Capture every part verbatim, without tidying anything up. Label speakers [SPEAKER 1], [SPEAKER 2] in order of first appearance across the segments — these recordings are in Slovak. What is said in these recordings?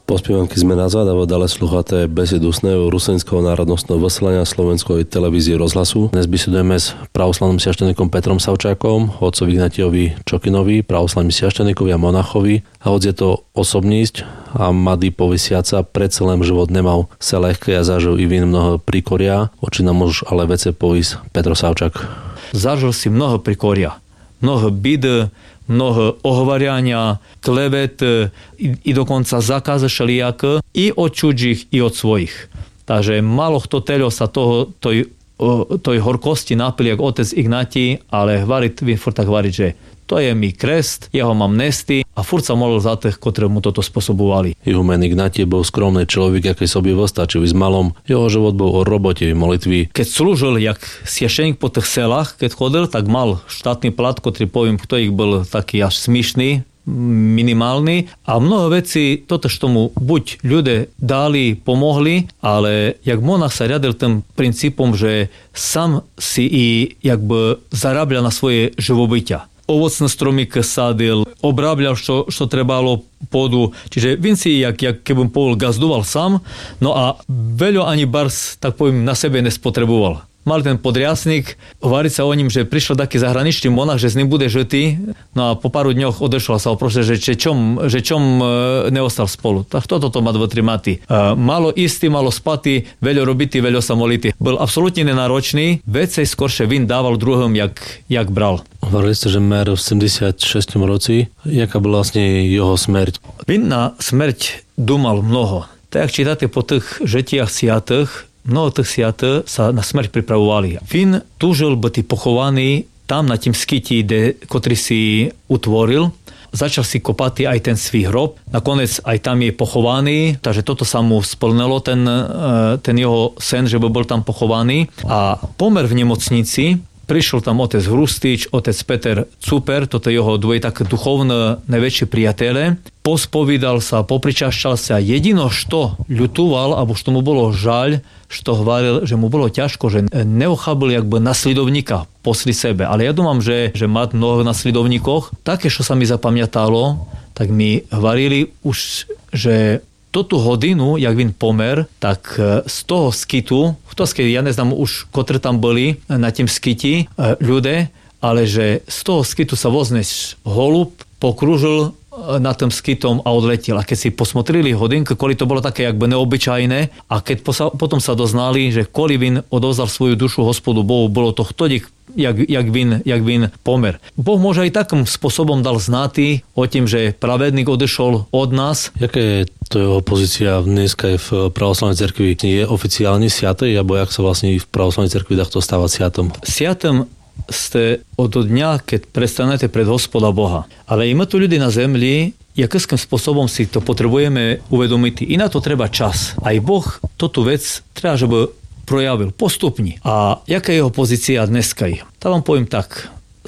[SPEAKER 1] Po spievanky sme nazad a dále sluchaté besedu snehu Rusenského národnostného veselania Slovenskej televízie rozhlasu. Dnes besedujeme s pravoslavným sviašteníkom Petrom Savčákom, otcovi Ignatiovi Čokinovi, pravoslavným sviašteníkovi a monachovi. A hoď je to osobnísť a mladý povisiaca, predsa len život nemal sa ľahké a zažil i vin mnoho prikoria. Oči nám môžeš ale vece povísť Petro Savčák.
[SPEAKER 2] Zažil si mnoho prikoria, mnoho bid, mnoho ohovariania, klevet i, i dokonca zákazy všelijaké i od cudzích, i od svojich. Takže malo kto telio sa toho, toj, toj horkosti napil, jak otec Ignatí, ale hvarit, vin furt tak hvarit, že to je mi krest, jeho mám nesty a furt sa molil za tých, ktorí mu toto spôsobovali.
[SPEAKER 1] Igumen Ignatí bol skromný človek, aký sobie vostačil s malom. Jeho život bol o robote, molitvi.
[SPEAKER 2] Keď slúžil, jak siešeník po tých selách, keď chodil, tak mal štátny plat, ktorý poviem, kto ich bol taký až smišný, minimálny. A mnoho vecí, toto tomu buď ľudia dali, pomohli, ale jak monach sa riadil tým princípom, že sám si i jakby zarábľal na svoje živobytia. Ovocné stromy sadil, obrábľal, čo, čo trebalo pôdu. Čiže vin si, jak, jak keby povol, gazdoval sám, no a veľa ani bars, tak poviem, na sebe nespotreboval. Mal ten podriasnik, hovoriť sa o ním, že prišiel taký zahraničný monach, že s ním bude žitý, no a po pár dňoch odešla sa oproste, že, že čom, že čom neostal spolu. Tak toto to má dva, tri maty. Malo istý, malo spatý, veľo robitý, veľo sa molitý. Bol absolútne nenáročný, vecej skoršie vin dával druhom, jak, jak bral.
[SPEAKER 1] Hovorili ste, že mer v sedemdesiatšestom roci. Jaká bola vlastne jeho smrť?
[SPEAKER 2] Vin na smrť dumal mnoho. Tak jak čítate po tých žetiach siatých, mnoho tých siatých sa na smrť pripravovali. Vin túžil byť pochovaný tam na tým skyti, ktorý si utvoril. Začal si kopať aj ten svій hrob. Nakoniec aj tam je pochovaný, takže toto sa mu splnilo, ten, ten jeho sen, že by bol tam pochovaný. A pomer v nemocnici, prišiel tam otec Hrustič, otec Peter Cuper, toto jeho dvoje také duchovné najväčšie priatele. Pospovídal sa, popričašťal sa. Jedino, što ľutoval, alebo što mu bolo žaľ, što hovoril, že mu bolo ťažko, že neochábil jakby nasledovníka posli sebe. Ale ja domám, že, že má mnoho nasledovníkov. Také, čo sa mi zapamätalo, tak mi hovorili už, že toto hodinu, jak vin pomer, tak z toho skitu, to skyti, ja neznám už, ktorí tam boli na tým skyti ľudia, ale že z toho skitu sa vozneš holub, pokrúžil na tým skitom a odletil. A keď si posmotrili hodinku, kvôli to bolo také jakby neobyčajné, a keď posa, potom sa doznali, že kvôli vin odovzdal svoju dušu Hospodu Bohu, bolo to vtedy, jak, jak, vin, jak vin pomer. Boh môže aj takým spôsobom dal znatý o tým, že pravedník odešol od nás.
[SPEAKER 1] Jaká je to jeho pozícia dneska v pravoslavnej cerkvi? Je oficiálne siatej, alebo jak sa vlastne v pravoslavnej cerkvi dá to stávať siatom?
[SPEAKER 2] Siatom ste od dňa, keď prestanete pred Hospoda Boha. Ale i my tu ľudí na zemli, jakým spôsobom si to potrebujeme uvedomiť. I na to treba čas. Aj Boh toto vec treba, żeby projavil postupne. A jaká je jeho pozícia dneska? Tá vám poviem tak.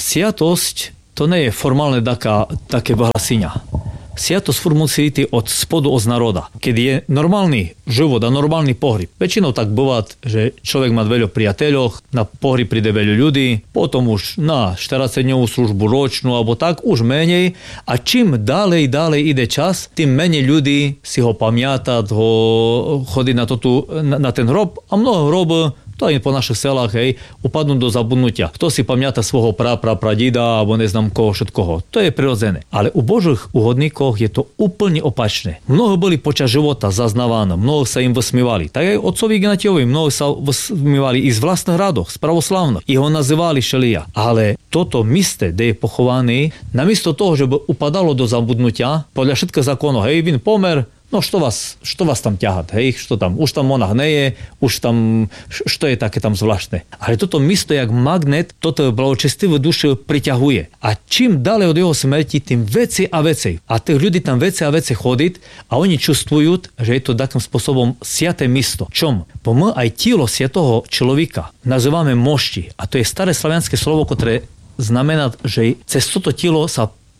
[SPEAKER 2] Siatosť to nie je formálne taká, také vyhlásenia. Siatosť musí ísť od spodu, od národa. Keď je normálny život a normálny pohreb. Väčšinou tak býva, že človek má veľa priateľov, na pohreb príde veľa ľudí, potom už na štyridsaťdňovú službu ročnú, alebo tak, už menej. A čím ďalej, ďalej ide čas, tým menej ľudí si ho pamiatať, ho chodí na, to, na, na ten hrob, a mnoho hrob, to aj po našich selách, hej, upadnú do zabudnutia. Kto si pamätá svojho pra, pra, pradida, alebo neznám koho, všetkoho. To je prirodzené. Ale u Božích uhodníkov je to úplne opačné. Mnoho boli počas života zaznávané, mnoho sa im vysmievali. Tak aj otcovi Ignatiovi mnoho sa vysmievali i z vlastných radoch, z pravoslavných. I ho nazývali šelia. Ale toto místo, kde je pochovaný, namiesto toho, že by upadalo do zabudnutia, podľa všetkých zákonov, hej, vin pomer, no što vás, što vás tam ťahať, hej, što tam, už tam monach neje, už tam, što je také tam zvláštne. Ale toto místo, jak magnet, toto blahočestivé duše priťahuje. A čím ďalej od jeho smrti, tým veci a veci. A tých ľudí tam veci a veci chodiť, a oni čustvujú, že je to takým spôsobom siaté místo. Čom? Bo my aj telo siatého človeka nazývame mošti. A to je staré slavianské slovo, ktoré znamená, že cez toto telo sa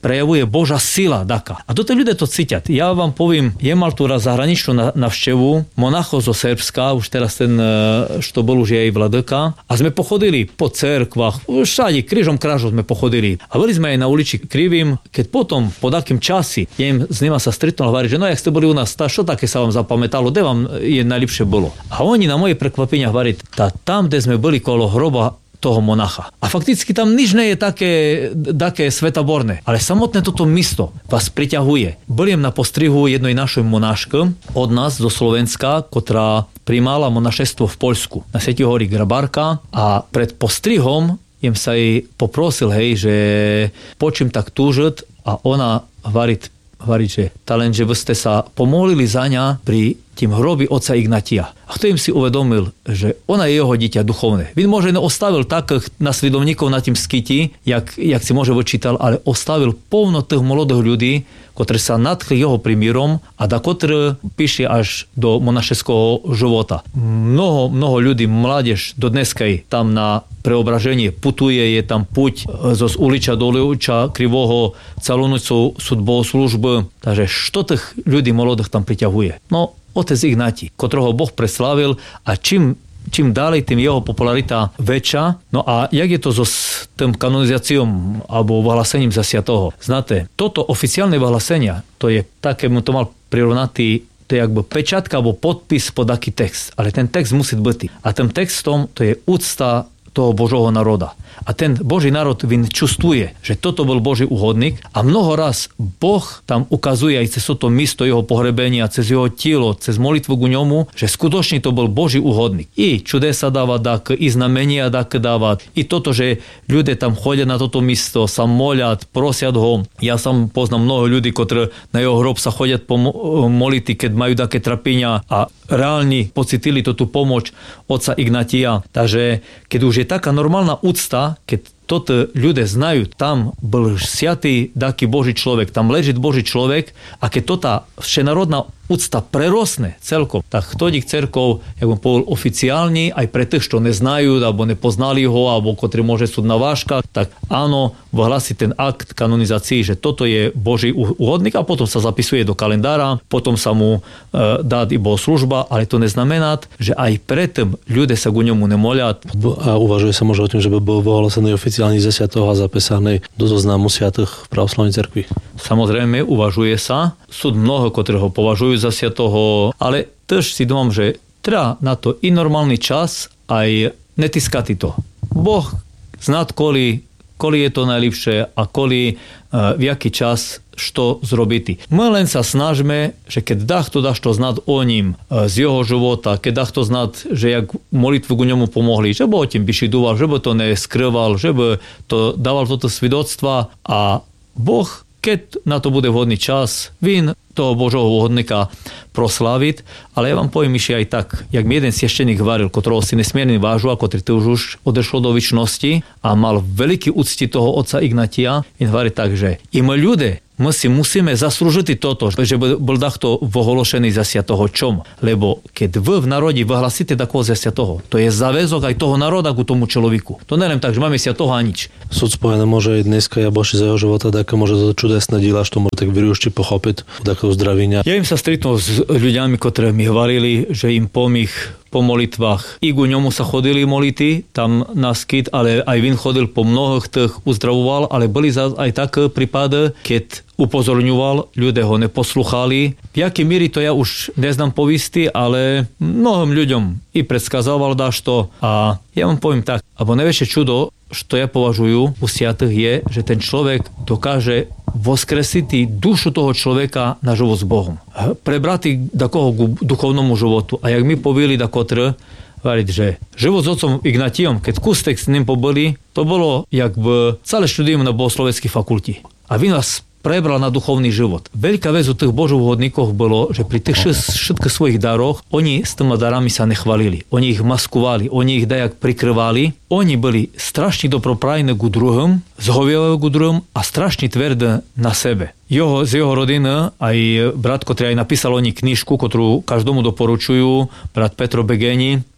[SPEAKER 2] prejavuje Božá sila daka. A toto ľudia to cítiat. Ja vám poviem, je mal tu raz zahraničnú navštevu monacho zo Srbska, už teraz ten, što bol už jej vladyka, a sme pochodili po cerkvách, všade, krížom krážom sme pochodili. A boli sme aj na ulici Krivým, keď potom, po takým časi, ja im s nima sa stretnul a hovorí, že no, jak ste boli u nás, tá, čo také sa vám zapamätalo, kde vám je najlepšie bolo. A oni na moje prekvapenia hovorí, tá tam, kde sme boli kolo hroba toho monacha. A fakticky tam nič nie je také, také svetaborné. Ale samotné toto místo vás priťahuje. Boliem na postrihu jednej našej monášky od nás do Slovenska, ktorá primála monašestvo v Poľsku. Na Svätej Hory Grabárka a pred postrihom jem sa jej poprosil, hej, že počím tak túžit a ona hovorí, hovorí, že talent, že by ste sa pomolili za ňa pri tým hroby otca Ignatia. A kto im si uvedomil, že ona je jeho dieťa duchovné. Він, може, не оставил таких наслідовників на тім скіті, як, як si може вичитав, ale оставил повно тих молодих людей, котрі са надхли його приміром, а до котрі пішли аж до монашеского живота. Много, много людей, младіж до днеска там на преображенні путує, є там путь з улича до улича Кривого, цілу ночу судбослужби. Takže що тих людей молодих там притягує? Ну, otec Ignatí, котрого Бог preslávil a čím, čím ďalej, tým jeho popularita väčšia. No a jak je to so s tým kanonizáciom alebo vyhlásením za sviatoho? Znáte, toto oficiálne vyhlásenia, to je také, mu to mal prirovnatý, to je jakby pečatka alebo podpis pod aký text. Ale ten text musí byť. A tým textom to je úcta toho Božieho národa. A ten Boží národ, він čustuje, že toto bol Boží uhodník a mnoho raz Boh tam ukazuje aj cez to místo jeho pohrebenia, cez jeho telo, cez molitvu k ňomu, že skutočne to bol Boží uhodník. I čudesa dáva tak, i znamenia tak dáva, i toto, že ľudia tam chodia na toto místo, sa moľat, prosiat ho. Ja sam poznám mnoho ľudí, ktorí na jeho hrob sa chodiat moliti, keď majú také trapenia a reálne pocitili to tú pomoc otca Ignatia. Takže keď už je taká normálna úcta, keď toto ľudia znajú, tam bol sviatý taký Boží človek, tam leží Boží človek a keď to tá všenárodná úcta prerosne celkom, tak chodí k cerkov, jak on povedal, oficiálne, aj pre tých, čo neznajú, alebo nepoznali ho, alebo ktorí môže súd na vážkach, tak áno, vyhlási ten akt kanonizácií, že toto je Boží uhodník a potom sa zapisuje do kalendára, potom sa mu e, dá i bohoslužba, ale to neznamená, že aj predtým ľudia sa ku ňomu nemolia.
[SPEAKER 1] A uvažuje sa možno o tým, že by bol vyhlásený oficiálne za sviatoho a zapísaný do zoznamu sviatých v pravoslavnej cerkvi?
[SPEAKER 2] Samozrejme, uvažuje sa. Súd mnoho, ktorí ho považujú za sviatoho, ale tiež si domám, že treba na to i normálny čas, aj netiskati to. Boh zná, koli, koli je to najlepšie a koli uh, v jaký čas što zrobiti. My len sa snažíme, že keď dach to dáš to znať o ním, uh, z jeho života, keď dach to znať, že jak molitvu k ňomu pomohli, že by o tým vyšidoval, že by to neskrýval, že by to dával toto svedectva a Boh, keď na to bude vhodný čas, vín toho Božieho uhodníka proslaviť, ale ja vám poviem ešte aj tak, jak mi jeden svešteník varil, ktorého si nesmierne vážu, ako ktorý už odešlo do vičnosti a mal veľký úcti toho otca Ignatia, in hovorí tak, že i my ľudia, my si musíme zaslúžiť toto, že bol takto vohološený za sviatoho čom. Lebo keď vy v národe vyhlasíte takého za sviatoho, to je záväzok aj toho národa ku tomu človeku. To nie len tak, že máme sviatoho a nič.
[SPEAKER 1] Súd spojené môže aj dneska, ja boši za jeho života, tak môže to čudesné díla, što môže tak vyrušti pochopiť od takého zdravenia.
[SPEAKER 2] Ja im sa stretnul s ľuďami, ktorí mi hovorili, že im pomých po molitvách. I ku ňomu sa chodili molity tam na skyt, ale aj vin chodil po mnohých tých uzdravoval, ale boli aj také prípady, keď upozorňoval, ľudia ho neposluchali. V jakej míri to ja už neznám povisti, ale mnohým ľuďom i predskazával dáš to a ja vám poviem tak, alebo najväčšie čudo, što ja považujú u sviatých je, že ten človek dokáže voskresiti dušu toho človeka na život s Bohom. Prebrati takoho k duchovnomu životu. A jak mi povili da kotr, variť, že život s otcom Ignatijom, keď kustek s ním pobili, to bolo jak v celé štúdium na bohosloveckej fakulti. A vy nás prebral na duchovný život. Veľká vec u tých Božích hodníkov bolo, že pri tých všetkých svojich daroch oni s tými darami sa nechvalili. Oni ich maskovali, oni ich dajak prikrývali. Oni boli strašne dobroprajní ku druhým, zhovievajú ku druhým a strašne tvrdé na sebe. Jeho, z jeho rodiny aj brat, ktorý aj napísal oni knižku, ktorú každomu doporučujú, brat Petro Begeni,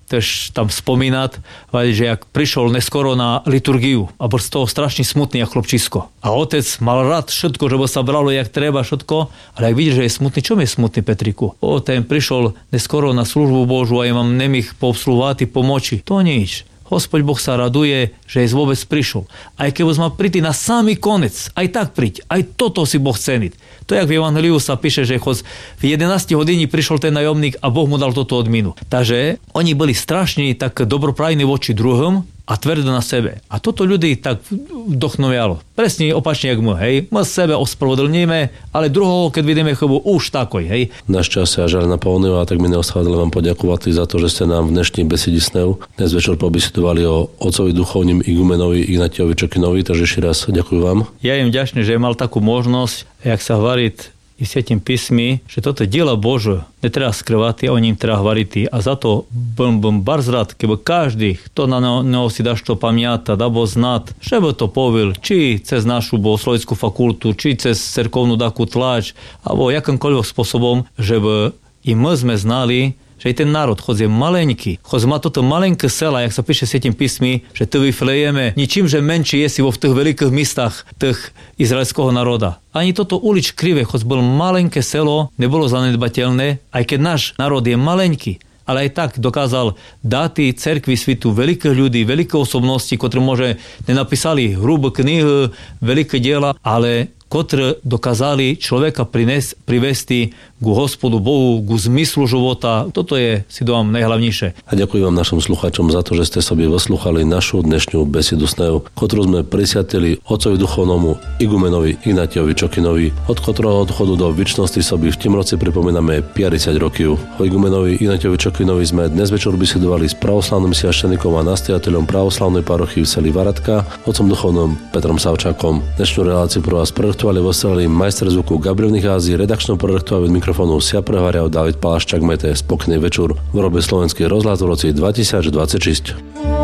[SPEAKER 2] tež tam spomínať, že jak prišiel neskoro na liturgiu a bol z toho strašne smutný jak chlopčisko. A otec mal rád všetko, že by sa bralo jak treba všetko, ale ak vidíš, že je smutný, čo je smutný, Petriku? O, ten prišiel neskoro na službu Božu a ja mám nemých poobsluhovať pomoči. To nič. Hospod Boh sa raduje, že je vôbec prišiel. Aj keď má prísť na samý konec, aj tak príď, aj toto si Boh ceniť. To jak v Evangeliu sa píše, že v jedenástej hodine prišiel ten najomník a Boh mu dal toto odminu. Takže oni boli strašne tak dobroprajní voči druhom a tvrdo na sebe. A toto ľudí tak vdochnovialo. Presne opačne jak my, hej. My sebe ospravedlníme, ale druhého, keď vidíme chybu, už takoj, hej.
[SPEAKER 1] Náš čas sa žal naplnil a tak mi neostáva vám poďakovať za to, že ste nám v dnešnej besede snev dnes večer pobesedovali o otcovi duchovním igumenovi Ignatiovi Čokinovi, takže ešte raz ďakujem vám.
[SPEAKER 2] Ja im vďačný, že mal takú možnosť, jak sa hovoriť i v Svätom písmi, že toto je dielo Bože, netreba skrývať, o ním treba hovoriť. A za to bym, bym bardzo rád, keby každý, kto na neho si dá čo pamięta, dá bo znať, že by to povil, či cez našu bohosloveckú fakultu, či cez cerkovnú takú tlač, alebo jakýmkoľvek spôsobom, že by i my sme znali, že i ten národ, choď je maleňký, choď má toto malenké sela, jak sa píše v Svätom písmi, že tu vyflejeme ničím, že menší je si vo v tých veľkých mestách tých izraelského národa. Ani toto ulič krivé, choď bol malenké selo, nebolo zanedbateľné, aj keď náš národ je maleňký, ale aj tak dokázal dať cerkvi svitu veľkých ľudí, veľké osobnosti, ktorí môže nenapísali hrubé knihy, veľké diela, ale ktoré dokázali človeka prines, privesti ku Hospodu Bohu, ku zmyslu života. Toto je, si dám, najhlavnejšie.
[SPEAKER 1] A ďakujem vám našim slucháčom za to, že ste sobie vyslúchali našu dnešnú besedu snev, ktorú sme prisiatili otcovi duchovnomu igumenovi Ignatiovi Čokinovi, od ktorého odchodu do vičnosti sobi v tým roce pripomíname päťdesiat rokov. O igumenovi Ignatiovi Čokinovi sme dnes večer besedovali s pravoslavným sviaščenikom a nastojateľom pravoslavnej parochie v seli Varatka, otcom duchovnom Petrom Savčákom. Dnešnú reláciu pro vás projektovali vo streli majster zvuku Gabriel Nicházy, redakčnou projektovali od mikrofónu Sia Prehvária David Palaščák. Mete spokojný večer v robe Slovenský rozhlas v roci dvetisícdvadsaťšesť.